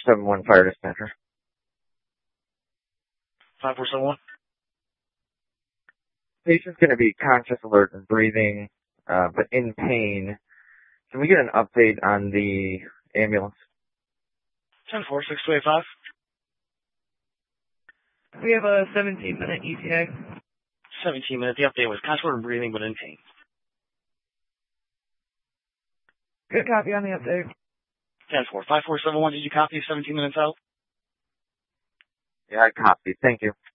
5471 Fire Dispatcher. 5471. Patient's going to be conscious, alert, and breathing, but in pain. Can we get an update on the ambulance? 10-4, 6285. We have a 17-minute ETA. 17 minutes. The update was conscious, alert, and breathing, but in pain. Good copy on the update. 10-4, 5471. Did you copy 17 minutes out? Yeah, I copied. Thank you.